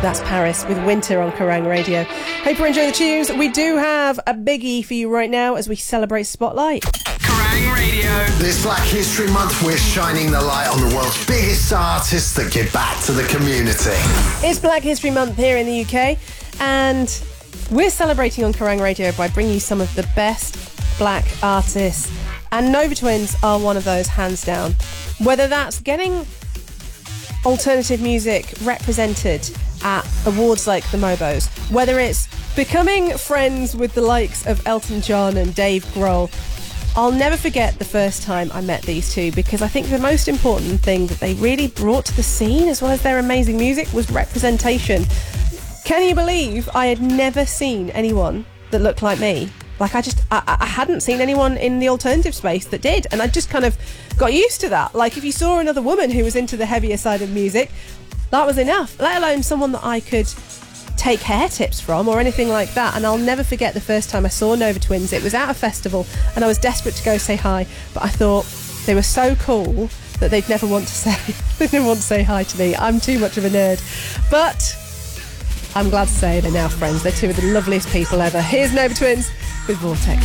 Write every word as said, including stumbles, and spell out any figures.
That's Paris with Winter on Kerrang Radio. Hope you're enjoying the tunes. We do have a biggie for you right now as we celebrate Spotlight. Kerrang Radio. This Black History Month, we're shining the light on the world's biggest artists that give back to the community. It's Black History Month here in the U K, and we're celebrating on Kerrang Radio by bringing you some of the best black artists, and Nova Twins are one of those, hands down. Whether that's getting alternative music represented at awards like the Mobos, whether it's becoming friends with the likes of Elton John and Dave Grohl, I'll never forget the first time I met these two, because I think the most important thing that they really brought to the scene, as well as their amazing music, was representation. Can you believe I had never seen anyone that looked like me? Like, I just, I, I hadn't seen anyone in the alternative space that did, and I just kind of got used to that. Like, if you saw another woman who was into the heavier side of music, that was enough, let alone someone that I could take hair tips from or anything like that. And I'll never forget the first time I saw Nova Twins. It was at a festival and I was desperate to go say hi, but I thought they were so cool that they'd never want to say they'd never want to say hi to me. I'm too much of a nerd. But I'm glad to say they're now friends. They're two of the loveliest people ever. Here's Nova Twins with Vortex.